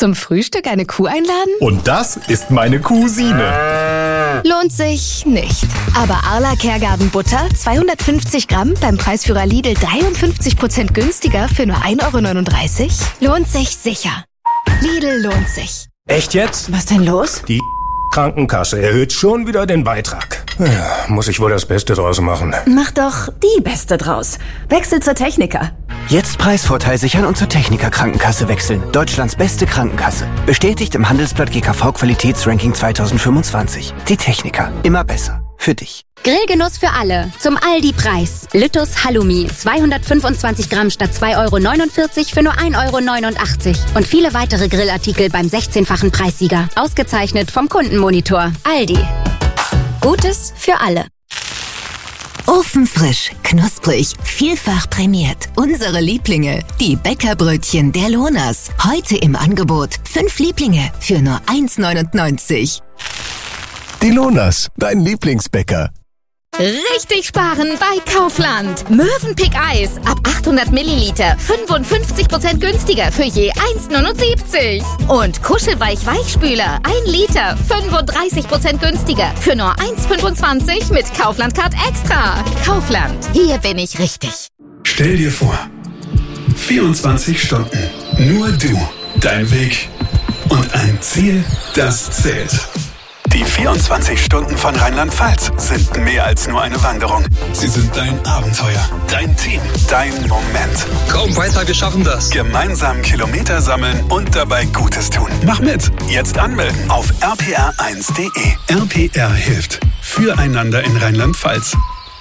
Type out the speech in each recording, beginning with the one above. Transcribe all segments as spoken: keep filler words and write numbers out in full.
Zum Frühstück eine Kuh einladen? Und das ist meine Cousine. Lohnt sich nicht. Aber Arla Kergarten Butter, zweihundertfünfzig Gramm, beim Preisführer Lidl dreiundfünfzig Prozent günstiger für nur ein Euro neununddreißig? Lohnt sich sicher. Lidl lohnt sich. Echt jetzt? Was denn los? Die Krankenkasse erhöht schon wieder den Beitrag. Ja, muss ich wohl das Beste draus machen. Mach doch die Beste draus. Wechsel zur Techniker. Jetzt Preisvorteil sichern und zur Techniker Krankenkasse wechseln. Deutschlands beste Krankenkasse. Bestätigt im Handelsblatt G K V Qualitätsranking zweitausendfünfundzwanzig. Die Techniker. Immer besser. Für dich. Grillgenuss für alle. Zum Aldi-Preis. Lüttus Halloumi. zweihundertfünfundzwanzig Gramm statt zwei Euro neunundvierzig für nur ein Euro neunundachtzig. Und viele weitere Grillartikel beim sechzehnfachen Preissieger. Ausgezeichnet vom Kundenmonitor. Aldi. Gutes für alle. Ofenfrisch, knusprig, vielfach prämiert. Unsere Lieblinge, die Bäckerbrötchen der Lohners. Heute im Angebot. Fünf Lieblinge für nur eins neunundneunzig. Die Lohners, dein Lieblingsbäcker. Richtig sparen bei Kaufland. Mövenpick Eis ab achthundert Milliliter fünfundfünfzig Prozent günstiger für je eins neunundsiebzig. Und Kuschelweich Weichspüler ein Liter fünfunddreißig Prozent günstiger für nur eins fünfundzwanzig mit Kaufland Card Extra. Kaufland, hier bin ich richtig. Stell dir vor, vierundzwanzig Stunden, nur du, dein Weg und ein Ziel, das zählt. Die vierundzwanzig Stunden von Rheinland-Pfalz sind mehr als nur eine Wanderung. Sie sind dein Abenteuer, dein Team, dein Moment. Komm weiter, wir schaffen das. Gemeinsam Kilometer sammeln und dabei Gutes tun. Mach mit. Jetzt anmelden auf r p r eins punkt de. R P R hilft. Füreinander in Rheinland-Pfalz.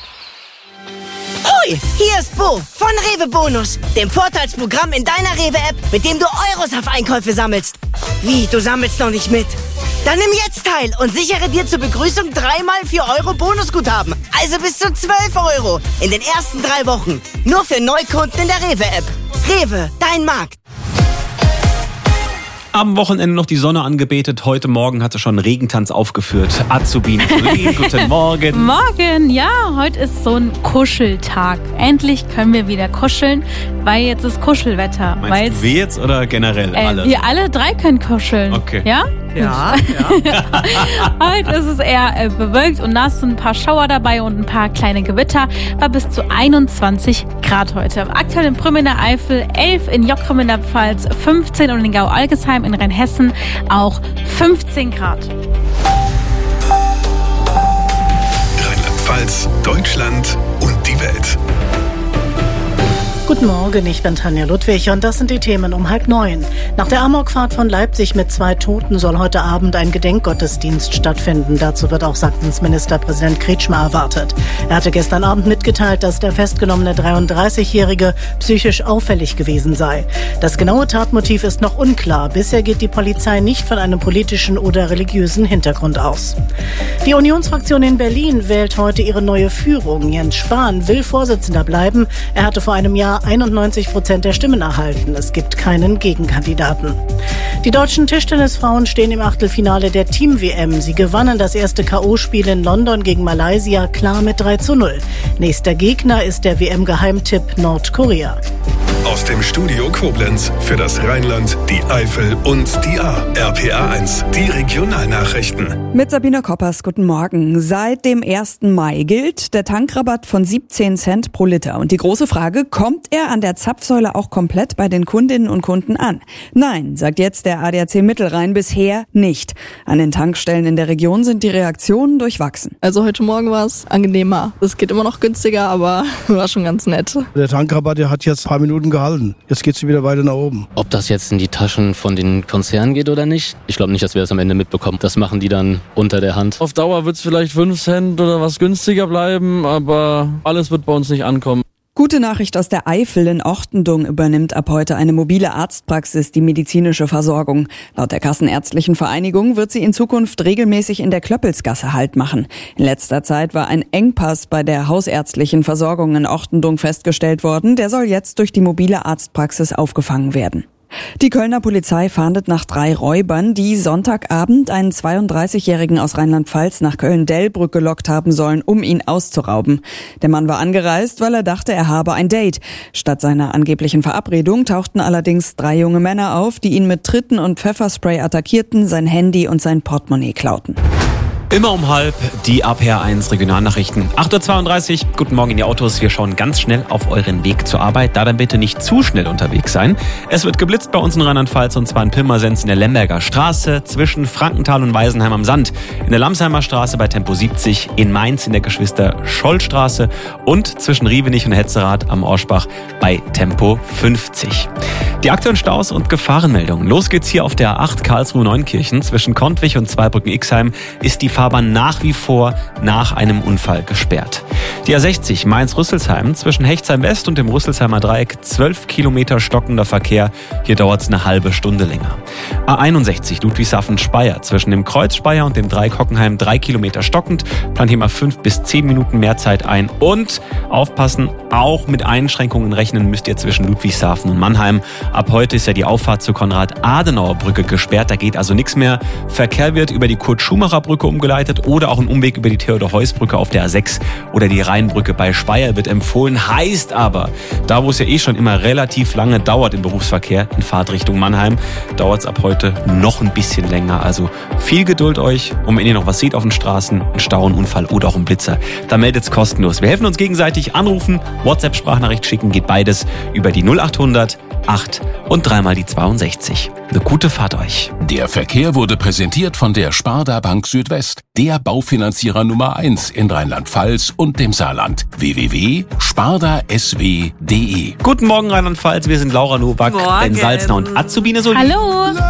Hoi, hier ist Bo von Rewe Bonus, dem Vorteilsprogramm in deiner Rewe-App, mit dem du Euros auf Einkäufe sammelst. Wie, du sammelst noch nicht mit? Dann nimm jetzt teil und sichere dir zur Begrüßung dreimal vier Euro Bonusguthaben. Also bis zu zwölf Euro in den ersten drei Wochen. Nur für Neukunden in der Rewe-App. Rewe, dein Markt. Am Wochenende noch die Sonne angebetet. Heute Morgen hat sie schon einen Regentanz aufgeführt. Azubine, guten Morgen. Morgen, ja, heute ist so ein Kuscheltag. Endlich können wir wieder kuscheln, weil jetzt ist Kuschelwetter. Meinst du wir jetzt oder generell äh, alle? Wir alle drei können kuscheln. Okay. Ja? Ja, ja. Heute ist es eher äh, bewölkt und nass, ein paar Schauer dabei und ein paar kleine Gewitter. War bis zu einundzwanzig Grad heute. Aktuell in Prüm in der Eifel, elf in Jockrum in der Pfalz, fünfzehn und in Gau-Algesheim in Rheinhessen auch fünfzehn Grad. Rheinland-Pfalz, Deutschland und die Welt. Guten Morgen, ich bin Tanja Ludwig und das sind die Themen um halb neun. Nach der Amokfahrt von Leipzig mit zwei Toten soll heute Abend ein Gedenkgottesdienst stattfinden. Dazu wird auch Sachsens Ministerpräsident Kretschmer erwartet. Er hatte gestern Abend mitgeteilt, dass der festgenommene dreiunddreißigjährige psychisch auffällig gewesen sei. Das genaue Tatmotiv ist noch unklar. Bisher geht die Polizei nicht von einem politischen oder religiösen Hintergrund aus. Die Unionsfraktion in Berlin wählt heute ihre neue Führung. Jens Spahn will Vorsitzender bleiben. Er hatte vor einem Jahr einundneunzig Prozent der Stimmen erhalten. Es gibt keinen Gegenkandidaten. Die deutschen Tischtennisfrauen stehen im Achtelfinale der Team-W M. Sie gewannen das erste K O-Spiel in London gegen Malaysia klar mit drei zu null. Nächster Gegner ist der W M-Geheimtipp Nordkorea. Aus dem Studio Koblenz für das Rheinland, die Eifel und die A. R P R eins, die Regionalnachrichten. Mit Sabine Koppers, guten Morgen. Seit dem ersten Mai gilt der Tankrabatt von siebzehn Cent pro Liter. Und die große Frage, kommt er an der Zapfsäule auch komplett bei den Kundinnen und Kunden an? Nein, sagt jetzt der A D A C Mittelrhein, bisher nicht. An den Tankstellen in der Region sind die Reaktionen durchwachsen. Also heute Morgen war es angenehmer. Es geht immer noch günstiger, aber war schon ganz nett. Der Tankrabatt, der hat jetzt ein paar Minuten gehalten. Jetzt geht es wieder weiter nach oben. Ob das jetzt in die Taschen von den Konzernen geht oder nicht, ich glaube nicht, dass wir das am Ende mitbekommen. Das machen die dann unter der Hand. Auf Dauer wird es vielleicht fünf Cent oder was günstiger bleiben, aber alles wird bei uns nicht ankommen. Gute Nachricht aus der Eifel. In Ortendung übernimmt ab heute eine mobile Arztpraxis die medizinische Versorgung. Laut der Kassenärztlichen Vereinigung wird sie in Zukunft regelmäßig in der Klöppelsgasse Halt machen. In letzter Zeit war ein Engpass bei der hausärztlichen Versorgung in Ortendung festgestellt worden. Der soll jetzt durch die mobile Arztpraxis aufgefangen werden. Die Kölner Polizei fahndet nach drei Räubern, die Sonntagabend einen zweiunddreißigjährigen aus Rheinland-Pfalz nach Köln-Dellbrück gelockt haben sollen, um ihn auszurauben. Der Mann war angereist, weil er dachte, er habe ein Date. Statt seiner angeblichen Verabredung tauchten allerdings drei junge Männer auf, die ihn mit Tritten und Pfefferspray attackierten, sein Handy und sein Portemonnaie klauten. Immer um halb die A P R eins Regionalnachrichten. acht Uhr zweiunddreißig, guten Morgen in die Autos. Wir schauen ganz schnell auf euren Weg zur Arbeit. Da dann bitte nicht zu schnell unterwegs sein. Es wird geblitzt bei uns in Rheinland-Pfalz und zwar in Pirmasens in der Lemberger Straße, zwischen Frankenthal und Weisenheim am Sand, in der Lamsheimer Straße bei Tempo siebzig, in Mainz in der Geschwister-Scholl-Straße und zwischen Rievenich und Hetzerath am Orschbach bei Tempo fünfzig. Die aktuellen Staus und Gefahrenmeldungen. Los geht's hier auf der A acht Karlsruhe-Neunkirchen. Zwischen Kontwich und Zweibrücken-Ixheim ist die Fahrbahn nach wie vor nach einem Unfall gesperrt. Die A sechzig Mainz-Rüsselsheim zwischen Hechtsheim West und dem Rüsselsheimer Dreieck zwölf Kilometer stockender Verkehr. Hier dauert es eine halbe Stunde länger. A einundsechzig Ludwigshafen-Speyer zwischen dem Kreuz Speyer und dem Dreieck Hockenheim drei Kilometer stockend. Plant hier mal fünf bis zehn Minuten mehr Zeit ein. Und aufpassen, auch mit Einschränkungen rechnen müsst ihr zwischen Ludwigshafen und Mannheim. Ab heute ist ja die Auffahrt zur Konrad-Adenauer-Brücke gesperrt. Da geht also nichts mehr. Verkehr wird über die Kurt-Schumacher-Brücke umgeleitet oder auch ein Umweg über die Theodor-Heuss-Brücke auf der A sechs oder die Rheinbrücke bei Speyer wird empfohlen. Heißt aber, da wo es ja eh schon immer relativ lange dauert im Berufsverkehr in Fahrtrichtung Mannheim, dauert es ab heute noch ein bisschen länger. Also viel Geduld euch und wenn ihr noch was seht auf den Straßen, einen Stau, einen Unfall oder auch einen Blitzer, dann meldet es kostenlos. Wir helfen uns gegenseitig, anrufen, WhatsApp-Sprachnachricht schicken, geht beides über die null achthundert acht und dreimal die zweiundsechzig. Eine gute Fahrt euch. Der Verkehr wurde präsentiert von der Sparda Bank Südwest, der Baufinanzierer Nummer eins in Rheinland-Pfalz und dem Saarland. w w w punkt sparda s w punkt d e. Guten Morgen Rheinland-Pfalz, wir sind Laura Nowak, Ben Salzner und Azubine Solin. Hallo.